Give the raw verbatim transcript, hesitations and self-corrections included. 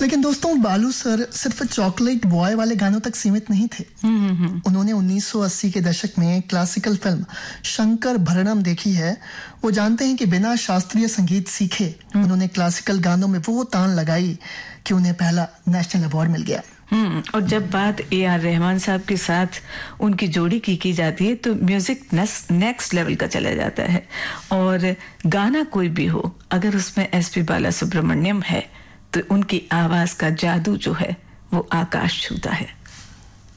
लेकिन दोस्तों, बालू सर सिर्फ चॉकलेट बॉय वाले गानों तक सीमित नहीं थे। उन्होंने उन्नीस सौ अस्सी के दशक में क्लासिकल फिल्म शंकर भरणम देखी है। वो जानते हैं कि बिना शास्त्रीय संगीत सीखे उन्होंने क्लासिकल गानों में वो तान लगाई कि उन्हें पहला नेशनल अवार्ड मिल गया। हम्म और जब बात ए आर रहमान साहब के साथ उनकी जोड़ी की की जाती है तो म्यूजिक नेक्स्ट लेवल का चला जाता है। और गाना कोई भी हो, अगर उसमें एस पी बालासुब्रमण्यम है तो उनकी आवाज का जादू जो है वो आकाश छूता है।